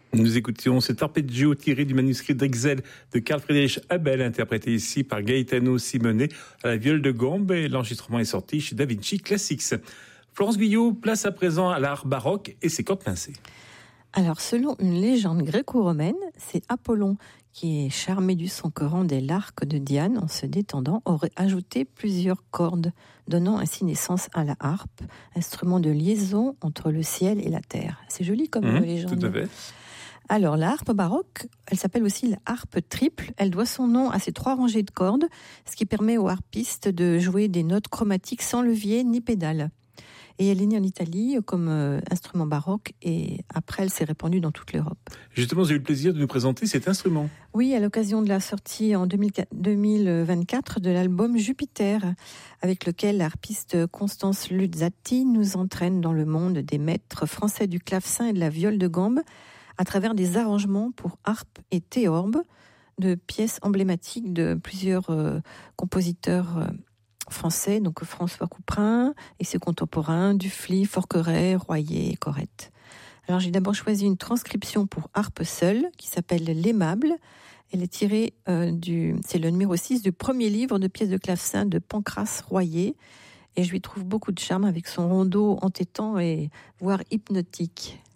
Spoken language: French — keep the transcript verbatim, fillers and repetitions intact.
Nous écoutions cet arpeggio tiré du manuscrit d'Exel de Carl Friedrich Abel, interprété ici par Gaetano Simone à la viole de gambe, et l'enregistrement est sorti chez Da Vinci Classics. Florence Guyot, place à présent à l'art baroque et ses cordes pincées. Alors, selon une légende gréco-romaine, c'est Apollon qui est charmé du son que rendait l'arc de Diane en se détendant, aurait ajouté plusieurs cordes, donnant ainsi naissance à la harpe, instrument de liaison entre le ciel et la terre. C'est joli comme mmh, légende. Tout à fait. Alors, la harpe baroque, elle s'appelle aussi la harpe triple. Elle doit son nom à ses trois rangées de cordes, ce qui permet aux harpistes de jouer des notes chromatiques sans levier ni pédale. Et elle est née en Italie comme euh, instrument baroque, et après elle s'est répandue dans toute l'Europe. Justement, j'ai eu le plaisir de nous présenter cet instrument. Oui, à l'occasion de la sortie en deux mille vingt-quatre de l'album Jupiter, avec lequel l'harpiste Constance Luzzatti nous entraîne dans le monde des maîtres français du clavecin et de la viole de gambe, à travers des arrangements pour harpe et théorbe, de pièces emblématiques de plusieurs euh, compositeurs euh, français, donc François Couperin et ses contemporains, Dufly, Forqueray, Royer et Corrette. Alors j'ai d'abord choisi une transcription pour harpe seule, qui s'appelle L'Aimable. Elle est tirée euh, du, c'est le numéro six du premier livre de pièces de clavecin de Pancrace Royer, et je lui trouve beaucoup de charme avec son rondeau entêtant et voire hypnotique.